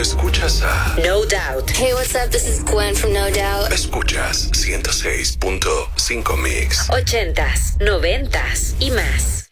escuchas a No Doubt. Hey, what's up? This is Gwen from No Doubt. Escuchas 106.5 Mix. 80s, 90s y más.